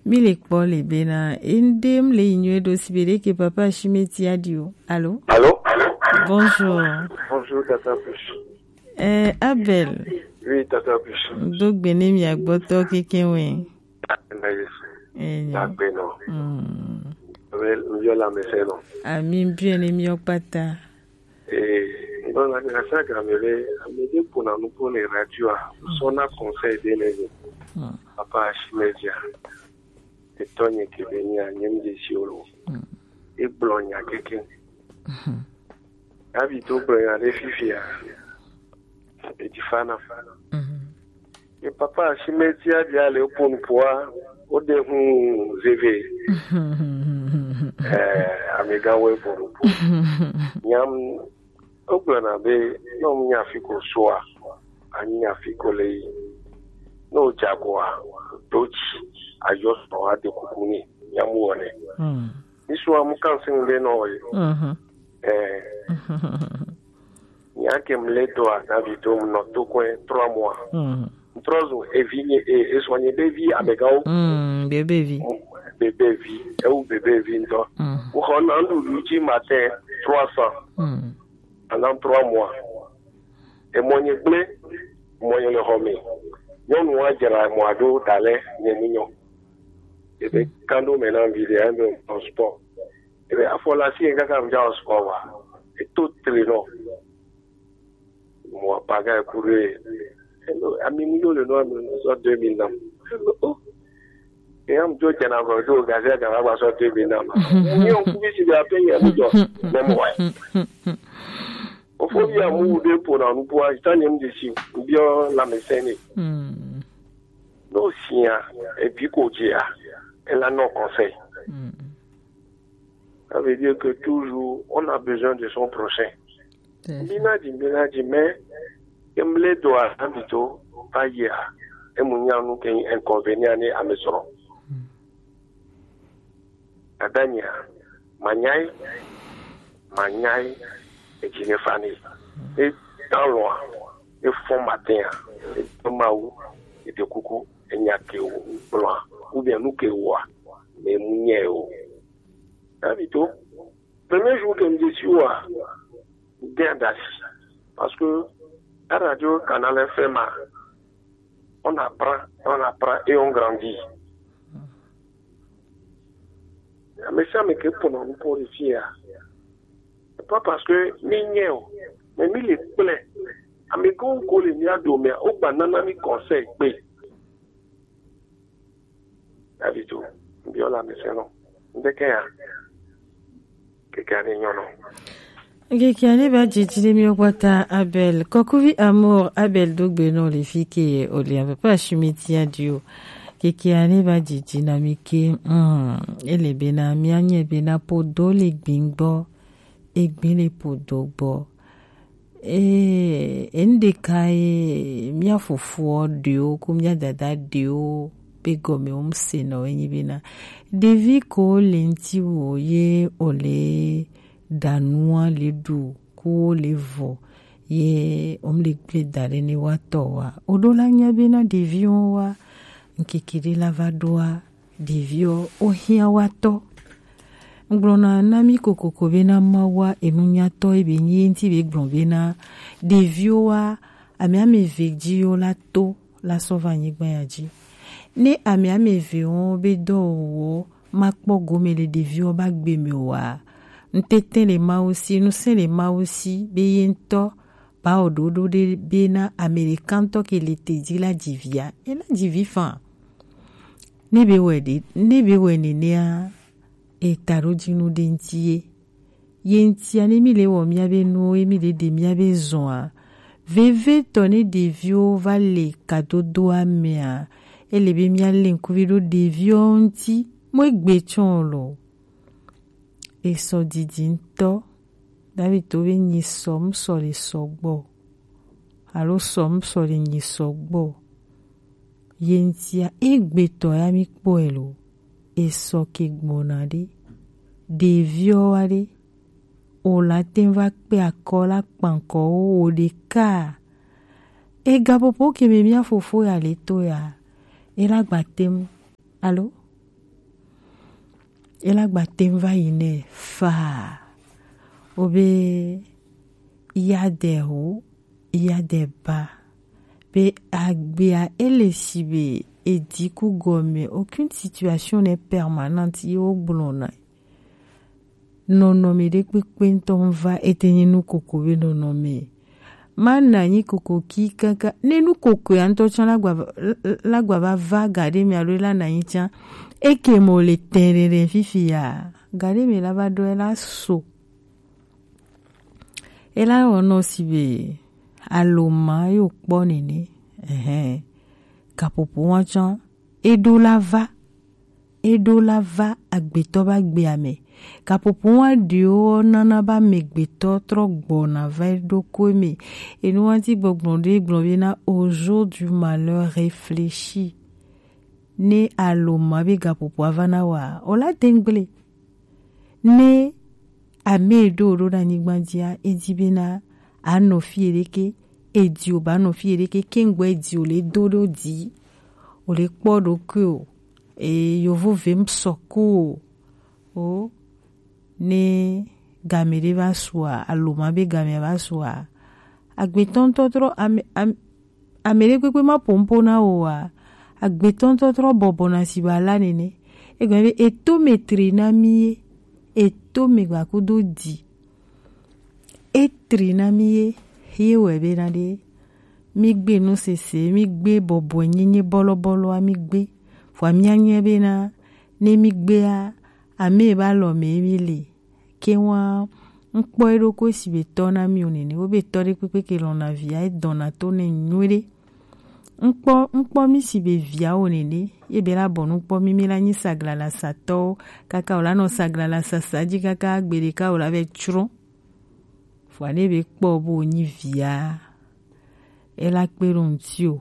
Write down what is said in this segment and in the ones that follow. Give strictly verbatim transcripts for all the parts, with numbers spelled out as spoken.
Mille Paul et Bena, indem les ignorer d'ossibédé que papa Chimeti a dit. Allô? Allô? Bonjour. Bonjour, Tata Push. Eh, Abel. Oui, Tata Push. Donc, Benem Yagboto Kekewe. Eh, non. Hmm. Abel, nous la message, non? Amin, bien, et mieux pata. Eh, dans la grâce à Gamele, Amédée pour nous pour les radios, son a conseil d'énergie. Papa Chimeti. Et Tony qui venait à Niamdesiolo. Et Blogna quelqu'un. Habito Blogna les Fifia. Et du Fana Fana. Et papa Chimeti a dit aller au pont poids, au déhou zévé. Eh, Amégawe pour le pont. Niam, au Blogna bé, non, n'y a fait qu'au soir. N'y a fait qu'au lait. No Jaguar, Dochi. Ayo so ade kukuni yamu one mm isu amu kansin le no yi mhm eh yake mleto na bitom no to ko trois mois mhm trozo evinye e soigner baby amegao mm bébé vie bébé vie e ou bébé vie ndo o kon andu luchi matin trois cents mm pendant trois mois e moyen blé moyen le homme yon wa jara mo ado dale nyenyo. Et bien, quand nous menons vidéo en sport, et bien, à la si un gars comme ça en sport, et tout très long. Moi, pas qu'à courir. À minuit, le nom, soit deux mille ans. Et on me dit qu'il y a un gars au gazette qui va soit deux mille ans. Nous, on pouvait s'y appeler à nous, même ouais. Au fond, il y a un mot de pour nous, pour un temps, il ou bien la médecine. Nous, si, et puis, quoi, elle a non conseil. Mm. Ça veut dire que toujours, on a besoin de son prochain. Bina dit, bina dit, mais, il me doit habiter, pas hier. Et mon nous qui est inconvénient à mes sorts. Adania, Maniaï, Maniaï, et Ginefani. Et dans loin, et fond matin, et Tomaou, et de coucou, et Nyake blanc. Ou bien nous qui voit, mais nous habito. Premier jour que je me suis bien d'assis. Parce que la radio, Canal F M, on apprend, on apprend et on grandit. Mais ça me fait pour nous pour les filles. Pas parce que nous mais nous les plaît. Mais quand on les miens mais au banana, nous conseille. Habito, viola meseno. Ndekea. Kekane nyono. Kekane ba jijile mi okwata Abel. Kokuvi amour Abel Dogbeno les filles qui oli un peu pas chimiti adio. Kekane ba jijina mike mm ele bena mianye bena podo le gbingbo. Egbin le podo bo. E endekae mia fufu dio kumya dada dio. Begome umseno enyibina devi ko lenti wo ye ole danua ledu ko levo ye omle ple dare ni watowa odola nyabena devio wa nkikiri lavadoa devio ohia wato nglona nami kokoko bena mawa enunya to ebenyi nti be glon bena devio wa ame ame vegio la to la sovanyi gbayaji ne ame ame vion be do wo makpo gome le devio ba gbe mi wa nteten le ma aussi nous c'est le ma aussi be yento ba ododo de bena american to ke le te di la divia e la divi fan ne be wedi ne be weni ne a e taroji nu dentie yenti ane mi le wo mi abe no e mi de de mi abe zon veve tonne devio va le kadodo amea ele be mi ale nkuvido devio nti mo egbe chonlo e so didinto David to be ni som so le sogbo alo som so le ni sogbo yentia egbe to ya mi po elo e so ke gmonade devio ale o la tenva pe akola panko o de ka e gapopo ke me mia fofo ya le to ya e la gbatem alo elle a battu vaine fa obe il y a des hauts il y a des bas be agbea elle sibe et dit ku gomme aucune situation n'est permanente yo blona non nommé de kwenton va etenye nu koko be non nommé mana ni koko ki kaka ne nu koko anto chan la gwa la gwa va garder mi alo la na yin e ke mo le terere fifi ya garder mi la va do la so e la ono sibe aloma yo po nene eh kapopo wan chan edo la va edo la va agbeto ba gbe ame kapopo wan dio nana ba megbeto tro gbona va edo kweme et nous anti bogbonde globina au jour du malheur réfléchi ne aloma be kapopo avana wa ola dengle ne ame do ro na nigbandia edibena anofi ereke edi oba nofi ereke kengwe edi ole dodo di ole kpodo ko e yovo vem soko o ne gamere va soa aloma be gamere va soa agbeton totro am amere kwekwe ma pompo na oa agbeton totro bobona sibala nene e gbe eto metri na mi eto megwa kudo di etri na mi ye webe na de mi gbe no sese mi gbe bobo nyenye bolo bolo a mi gbe fo mi anye be na ne mi gbe a ame ba lo me mi le ke wa npo ero ko si be to na mi onene o be to re pepe ke lo na via e dona to ne nwere npo npo mi si be via onene e be la bon npo mi mi la ni sagla la sato kaka ola no sagla la sasaji kaka gbere ka ola be churo fo ale be po bo ni via e la peron tio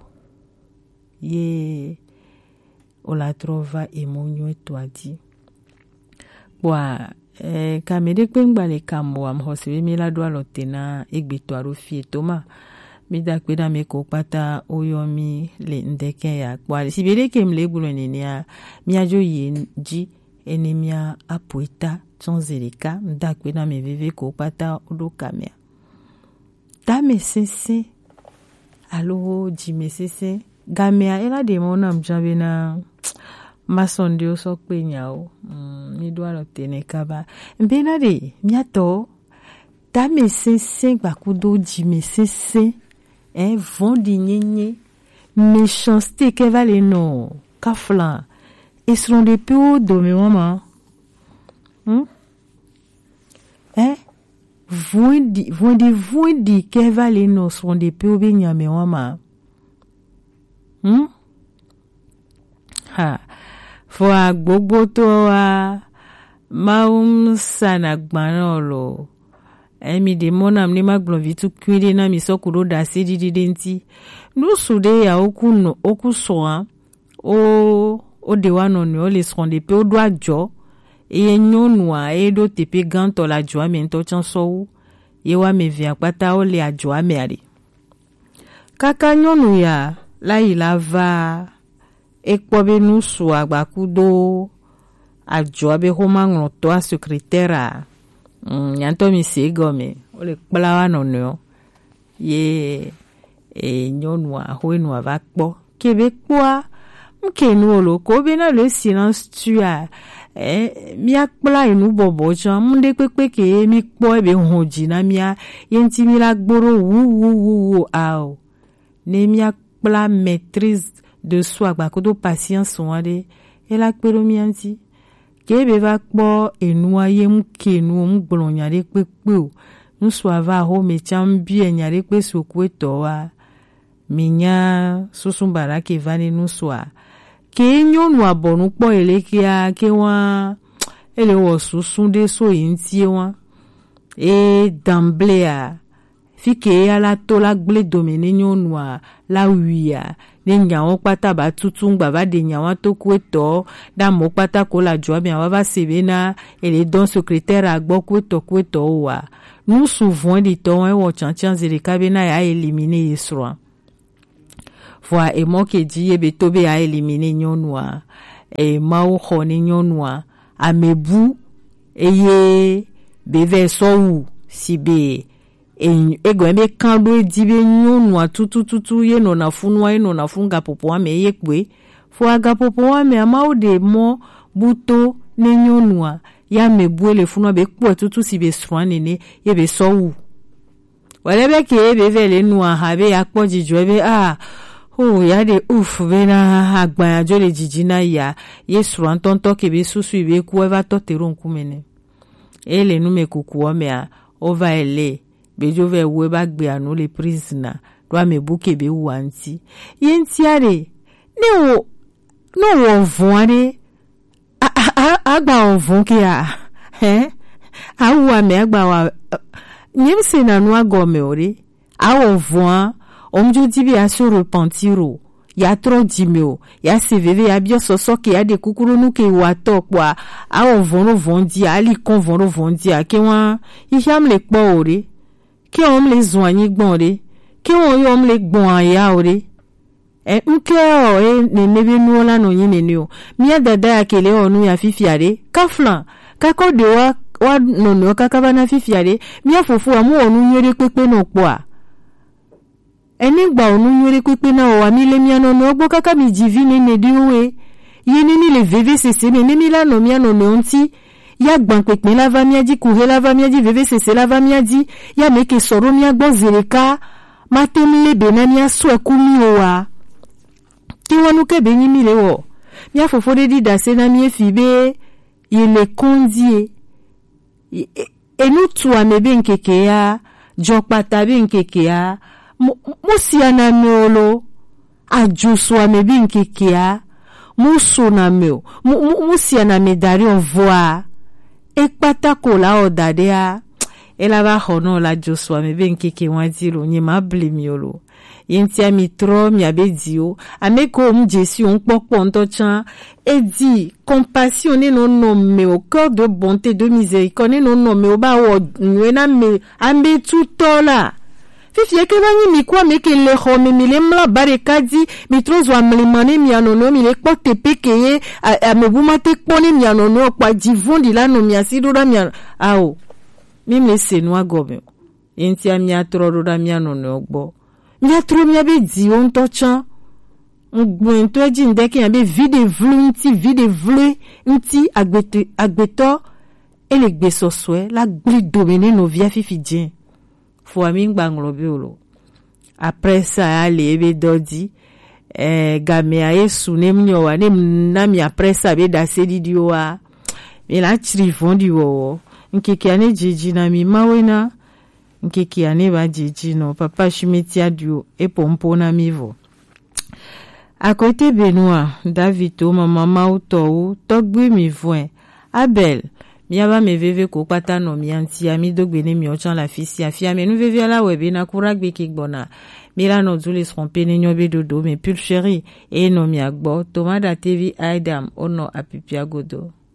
ye ola trova emonyo etwadi wa eh kamede kpengba le kambo am hosebe mi la do alotena egbeto arofie toma mi da pe da me ko pata oyomi le ndeke ya kwa sibere kem le gbulo nene ya mi ajo ye ji enemia apoeta tonzeleka nda pe da me veve ko pata odo kamea da me sese alo ji me sese gamea ela de mona mjabe na masonde o so pe nya o mm, mi do alotene kaba mbena de miato da me sese gbakudo ji me sese eh vondi nyenye méchanceté que va les no kafla ils seront des peu de mes maman hmm? eh vondi vondi vondi que va les no seront des peu benya mes maman hmm ha fo agbogbo to a maum sana gbanolo emi de monam ne maglon vitu kwide na mi sokuro da sedidi denti no sude ya okuno okusoa o o de wano ni o le sonde pe o do ajo e nyonua e do tepe ganto la jo ame nto chanso ye wa me via pata o le ajo ame ari kaka nyonu ya la ilava ekpobe nusu agbakudo ajo abe homa ngoto a secrétaire Mm, yanto mi se gome ole kplawa no no ye e nyonwa hoenwa va kpo kebe kwa mkenu olo ko be na le silence tua eh mi akpla inu bobo chan munde pepe ke mi kpo ebe hoji na mi a yenti mi la gboro wu wu wu wu ao ne mi akpla maîtrise de soi gba ko do patience wande e la kpero mi anti kebe va kpo enua ye mkenu mgblonya de pepe o nso ava ho me chambi enya de pe sokweto wa minya susumbara ke vani nuswa ke nyonu abonu po elekia ke wa ele wo susunde so yintie wa e damblea fike ala to la gble domene nyonu a la wiya ne nyawo pata ba tutungba ba de nyawa to kweto da mo pata ko la joa bien wa va sebena ele don secrétaire agbo kweto kweto wa nous souvent dit ton e wo chanchan zele kabena ya éliminer isro fois e mo ke di e be tobe a éliminer nyonwa e ma o khone nyonwa amebu eye beve sowu si be ego ebe kando edibe nyonu atutututu ye no na funwa ye no na funga popo ame ye kwe fo aga popo ame amaude mo buto ne nyonua ya mebu ele funwa be kwe tutu si be swanene ye be sowu walebe ke ebe vele nua habe yakpo jijo ebe ah oh ya de ouf bena agba ajo le jijina ya ye swan tonto ke be susu ibe ku eva to teron kumene ele nu me kuku ome a over ele bejo ve we ba gbe anu le prisoner do ame buke be wanti yenti are ne wo no wo vonre agba ovon ke a eh awu ame agba wa nyemse na nu agome ore awo von omjo dibi aso repentiro ya tro dimeo ya seveve ya bio soso ke ya de kukuru nu ke wa to kwa awo von vondi ali kon von vondi a ke wa iham le po ore ki on le zoanyi gbon re ki on yo le gbon aya ore e nke o e ne nebe nu ola no yin ne o mi adada ya kele onu ya fifiare ka flan ka ko de wa wa no no ka ka bana fifiare mi afofu amu onu yere pepe no po a eni gba onu yere pepe na o wa mi le mi ano no gbo kaka mi divine ne di owe yini ni le veve sese ne mi la no mi ano ne onti ya gban pepe la va mi adi kuhe la va mi adi veve sese la va mi adi ya meke soro mi agbo zereka matemle benani aso ekumi owa ki wonu ke benyi mi le wo mi afofo de di da se na mi efibe yele kondie enu tu amebe nkeke ya jokpata be nkeke ya musi ana meolo ajusu amebe nkeke ya muso na meo musi ana medari onvoa ekpatako la odade a ela ba hono la joswa me ben keke wanzilo nye ma blemiolo yenti ami tro mi abedio ameko mjesi on popo ntochan e di compassion ne non nommé au cœur de bonté de miséricorde non nommé au ba wo nwena me ambe tutola fifi ke bani mi kwa meke le ho me mi le mla barekadi mi trozo amlemane mi anono mi le pote pekeye amebuma te pone mi anono kwa divondi la no mi asido da mi ao mimi le senwa gobe yenti ami atro da mi anono ogbo mi atro mi abe di on tochan ngbo ento eji ndeke abe vide vlu nti vide vlu nti agbeto agbeto ele gbe soswe la gli dominer no via fifi dien fo ami ngbanglo bi olo après ça ale ebe dodi eh game a yesu ne mnyo wa ne na mi après ça be da sedidi wa mi la trifondi wo nkeke ane jiji na mi mawena nkeke ane ba jiji no papa shimiti adio e pompo na mivo à côté Benoît Davito mama mauto togbe mi voin Abel mi aba me veve ko pata no mi anti ami dogbene mi ochan la fisi afia me nu veve ala webe na kuragbe kigbona mi la no zule trompe ne nyobe dodo me pul chéri e no mi agbo tomada T V Adam ono apipia godo.